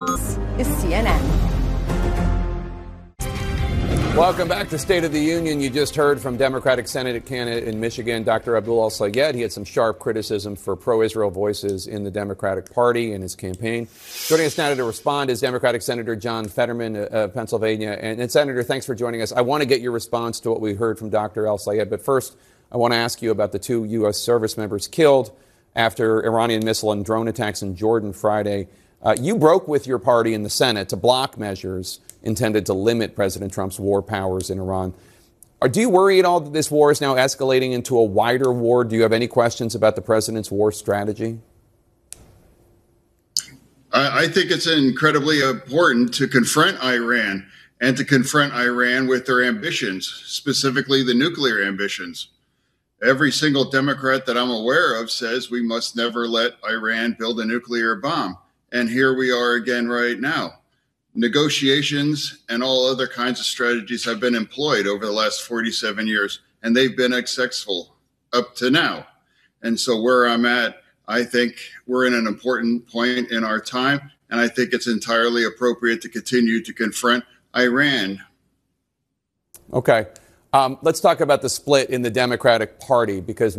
is CNN. Welcome back to State of the Union. You just heard from Democratic Senate candidate in Michigan, Dr. Abdul El-Sayed. He had some sharp criticism for pro-Israel voices in the Democratic Party in his campaign. Joining us now to respond is Democratic Senator John Fetterman of Pennsylvania. And Senator, thanks for joining us. I want to get your response to what we heard from Dr. El-Sayed. But first, I want to ask you about the 2 U.S. service members killed after Iranian missile and drone attacks in Jordan Friday. You broke with your party in the Senate to block measures intended to limit President Trump's war powers in Iran. Do you worry at all that this war is now escalating into a wider war? Do you have any questions about the president's war strategy? I think it's incredibly important to confront Iran and to confront Iran with their ambitions, specifically the nuclear ambitions. Every single Democrat that I'm aware of says we must never let Iran build a nuclear bomb. And here we are again right now. Negotiations and all other kinds of strategies have been employed over the last 47 years, and they've been successful up to now. And so where I'm at, I think we're in an important point in our time, and I think it's entirely appropriate to continue to confront Iran. Okay. Let's talk about the split in the Democratic Party, because